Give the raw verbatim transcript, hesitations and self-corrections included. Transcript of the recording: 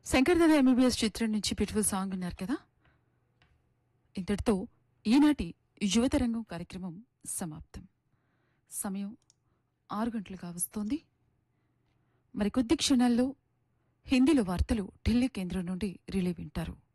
Shankar Dada MBBS చిత్రం నుంచి beautiful song విన్నారు కదా. ఇంతటితో ఈనాటి యువతరంగం కార్యక్రమం సమాప్తం. సమయం ఆరు గంటలుగా వస్తోంది. మరి కొద్ది క్షణాల్లో హిందీలో వార్తలు ఢిల్లీ కేంద్రం నుండి రిలే వింటారు.